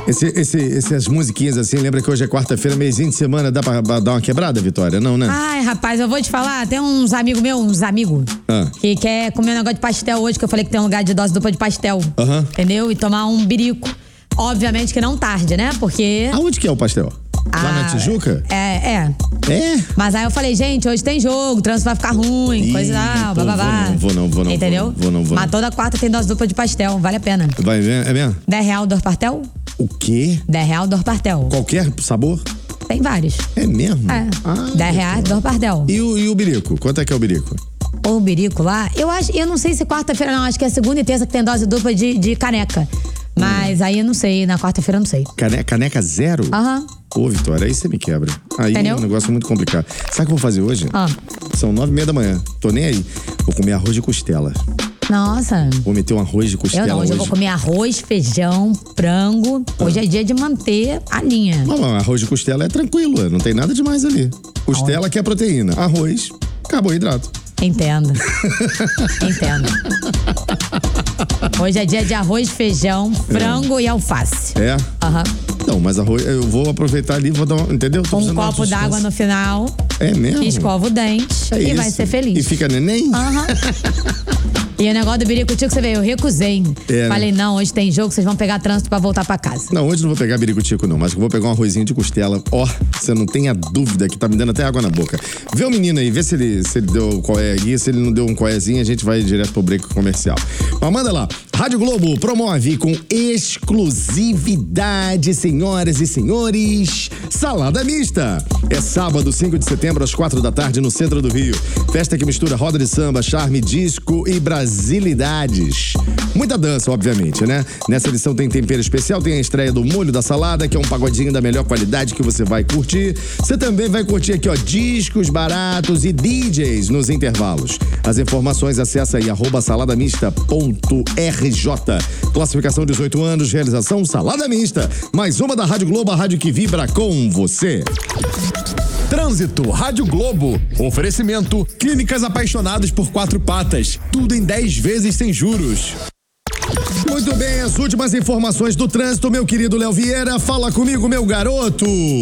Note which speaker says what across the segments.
Speaker 1: Essas musiquinhas assim, lembra que hoje é quarta-feira, meizinho de semana, dá pra dar uma quebrada, Vitória? Não, né?
Speaker 2: Ai, rapaz, eu vou te falar, tem uns amigos meus, que quer comer um negócio de pastel hoje, que eu falei que tem um lugar de dose dupla de pastel. Entendeu? E tomar um birico. Obviamente que não tarde, né? Porque...
Speaker 1: Aonde que é o pastel? Lá na Tijuca?
Speaker 2: É? Mas aí eu falei, gente, hoje tem jogo, o trânsito vai ficar ruim, coisa lá, bababá.
Speaker 1: Vou não.
Speaker 2: Entendeu?
Speaker 1: Vou não.
Speaker 2: Mas toda quarta tem dose dupla de pastel, vale a pena.
Speaker 1: Vai ver, é mesmo?
Speaker 2: R$10 do pastel?
Speaker 1: O quê?
Speaker 2: R$10 do pastel.
Speaker 1: Qualquer sabor?
Speaker 2: Tem vários.
Speaker 1: É mesmo?
Speaker 2: É. R$10 do pastel.
Speaker 1: E o birico? Quanto é que é o birico?
Speaker 2: O birico lá, eu não sei se quarta-feira não, acho que é segunda e terça que tem dose dupla de caneca. Mas aí eu não sei, na quarta-feira eu não sei.
Speaker 1: Caneca zero? Ô, Vitória, aí você me quebra. Aí é um negócio muito complicado. Sabe o que eu vou fazer hoje? São 9h30 da manhã. Tô nem aí. Vou comer arroz de costela.
Speaker 2: Nossa.
Speaker 1: Vou meter um arroz de costela
Speaker 2: hoje. Eu vou comer arroz, feijão, frango. Hoje é dia de manter a linha.
Speaker 1: Não, arroz de costela é tranquilo, não tem nada demais ali. Costela que é proteína. Arroz, carboidrato.
Speaker 2: Entendo. Hoje é dia de arroz, feijão, frango e alface.
Speaker 1: É? Não, mas arroz, eu vou aproveitar ali, vou dar entendeu?
Speaker 2: Um copo d'água no final.
Speaker 1: É mesmo?
Speaker 2: Escova o dente e vai ser feliz.
Speaker 1: E fica neném?
Speaker 2: E o negócio do biricutico, você vê, eu recusei. Falei, não, hoje tem jogo, vocês vão pegar trânsito pra voltar pra casa.
Speaker 1: Não, hoje não vou pegar biricutico não, mas eu vou pegar um arrozinho de costela. Você não tenha dúvida que tá me dando até água na boca. Vê o menino aí, vê se ele deu o coé aí, se ele não deu um coézinho, a gente vai direto pro break comercial. Mas manda lá, Rádio Globo promove com exclusividade, senhoras e senhores, salada mista. É sábado, 5 de setembro, às 4 da tarde, no centro do Rio. Festa que mistura roda de samba, charme, disco e brasilidades. Muita dança, obviamente, né? Nessa edição tem tempero especial, tem a estreia do molho da salada, que é um pagodinho da melhor qualidade que você vai curtir. Você também vai curtir aqui, discos baratos e DJs nos intervalos. As informações, acessa aí, @saladamista.rj. Classificação 18 anos, realização Salada Mista. Mais uma da Rádio Globo, a rádio que vibra com você.
Speaker 3: Trânsito, Rádio Globo. Oferecimento, Clínicas Apaixonadas por 4 Patas. Tudo em 10 vezes sem juros.
Speaker 1: Muito bem, as últimas informações do trânsito, meu querido Léo Vieira. Fala comigo, meu garoto.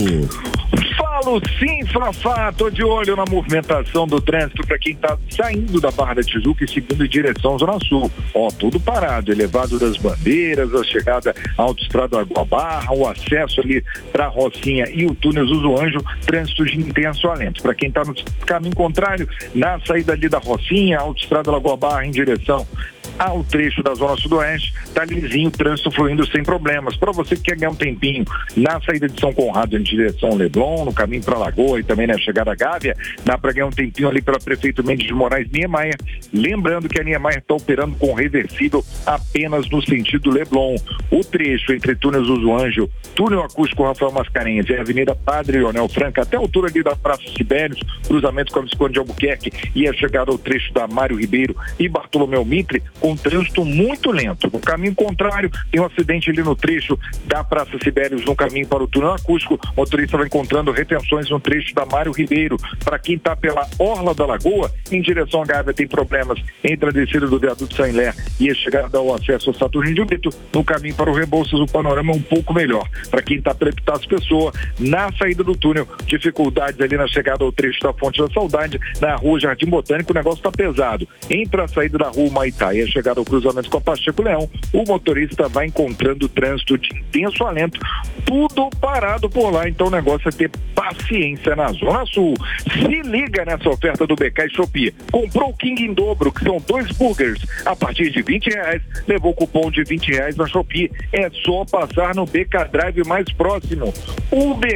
Speaker 4: Falo sim, Fafá, tô de olho na movimentação do trânsito para quem tá saindo da Barra da Tijuca e seguindo em direção à Zona Sul. Tudo parado, elevado das Bandeiras, a chegada à autoestrada Água Barra, o acesso ali para Rocinha e o túnel Uso Anjo, trânsito de intenso alento. Para quem tá no caminho contrário, na saída ali da Rocinha, a autoestrada Água Barra em direção ao trecho da Zona Sudoeste, tá lisinho, trânsito fluindo sem problemas. Para você que quer ganhar um tempinho na saída de São Conrado em direção ao Leblon, no caminho para Lagoa e também na chegada à Gávea, dá para ganhar um tempinho ali pela Prefeito Mendes de Moraes Niemeyer. Lembrando que a Niemeyer está operando com reversível apenas no sentido Leblon. O trecho entre túneis Uso Anjo, túnel acústico Rafael Mascarenhas e a Avenida Padre Leonel Franca, até a altura ali da Praça Sibérios, cruzamento com a Visconde de Albuquerque e a chegada ao trecho da Mário Ribeiro e Bartolomeu Mitre, com trânsito muito lento. No caminho contrário, tem um acidente ali no trecho da Praça Sibérios, no caminho para o túnel acústico. O motorista vai encontrando retenções no trecho da Mário Ribeiro. Para quem está pela Orla da Lagoa, em direção à Gávea, tem problemas entre a descida do viaduto Saint-Hilaire e a chegada ao acesso ao Saturnino de Brito. No caminho para o Rebouças, o panorama é um pouco melhor. Para quem está pela Epitácio Pessoa, na saída do túnel, dificuldades ali na chegada ao trecho da Fonte da Saudade, na rua Jardim Botânico, o negócio está pesado. Entre a saída da rua Maitá e a chegada ao cruzamento com a Pacheco Leão, o motorista vai encontrando trânsito de intenso alento, tudo parado por lá. Então o negócio é ter paciência na Zona Sul. Se liga nessa oferta do BK e Shopee. Comprou o King em dobro, que são 2 burgers a partir de R$20, levou cupom de R$20 na Shopee. É só passar no BK Drive mais próximo. O BK